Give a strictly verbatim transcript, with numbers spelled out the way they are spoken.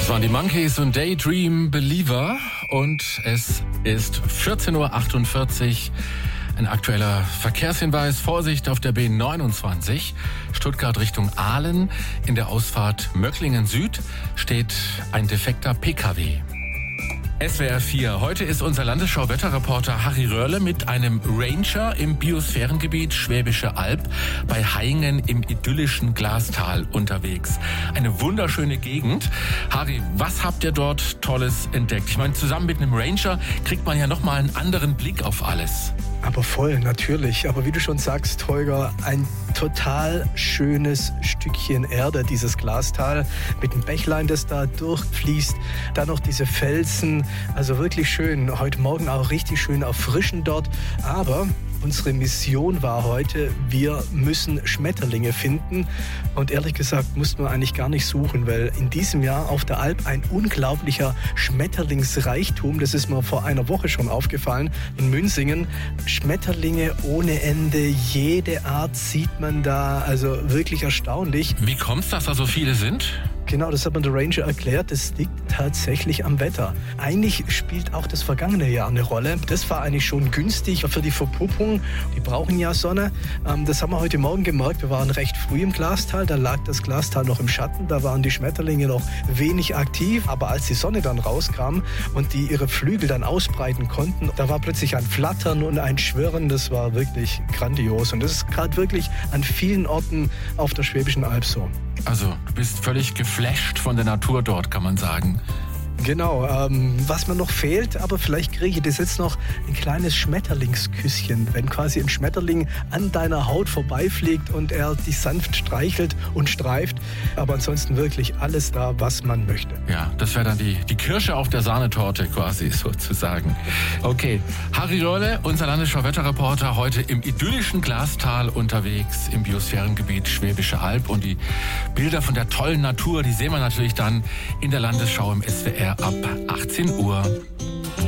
Das waren die Monkeys und Daydream Believer und es ist vierzehn Uhr achtundvierzig. Ein aktueller Verkehrshinweis. Vorsicht auf der B neunundzwanzig, Stuttgart Richtung Aalen. In der Ausfahrt Möcklingen Süd steht ein defekter P K W. S W R vier. Heute ist unser Landesschau-Wetterreporter Harry Röhrle mit einem Ranger im Biosphärengebiet Schwäbische Alb bei Haingen im idyllischen Glastal unterwegs. Eine wunderschöne Gegend. Harry, was habt ihr dort Tolles entdeckt? Ich meine, zusammen mit einem Ranger kriegt man ja nochmal einen anderen Blick auf alles. Aber voll, natürlich. Aber wie du schon sagst, Holger, ein total schönes Stückchen Erde, dieses Glastal, mit dem Bächlein, das da durchfließt. Dann noch diese Felsen, also wirklich schön. Heute Morgen auch richtig schön erfrischend dort. Aber unsere Mission war heute, wir müssen Schmetterlinge finden. Und ehrlich gesagt mussten wir eigentlich gar nicht suchen, weil in diesem Jahr auf der Alp ein unglaublicher Schmetterlingsreichtum, das ist mir vor einer Woche schon aufgefallen, in Münsingen. Schmetterlinge ohne Ende, jede Art sieht man da, also wirklich erstaunlich. Wie kommt es, dass da so viele sind? Genau, das hat mir der Ranger erklärt. Das liegt tatsächlich am Wetter. Eigentlich spielt auch das vergangene Jahr eine Rolle. Das war eigentlich schon günstig für die Verpuppung. Die brauchen ja Sonne. Das haben wir heute Morgen gemerkt. Wir waren recht früh im Glastal. Da lag das Glastal noch im Schatten. Da waren die Schmetterlinge noch wenig aktiv. Aber als die Sonne dann rauskam und die ihre Flügel dann ausbreiten konnten, da war plötzlich ein Flattern und ein Schwirren. Das war wirklich grandios. Und das ist gerade wirklich an vielen Orten auf der Schwäbischen Alb so. Also, du bist völlig geflasht von der Natur dort, kann man sagen. Genau, ähm, was mir noch fehlt, aber vielleicht kriege ich das jetzt noch, ein kleines Schmetterlingsküsschen, wenn quasi ein Schmetterling an deiner Haut vorbeifliegt und er dich sanft streichelt und streift, aber ansonsten wirklich alles da, was man möchte. Ja, das wäre dann die, die Kirsche auf der Sahnetorte quasi sozusagen. Okay, Harry Röhrle, unser Landesschau-Wetterreporter, heute im idyllischen Glastal unterwegs im Biosphärengebiet Schwäbische Alb und die Bilder von der tollen Natur, die sehen wir natürlich dann in der Landesschau im S W R ab achtzehn Uhr.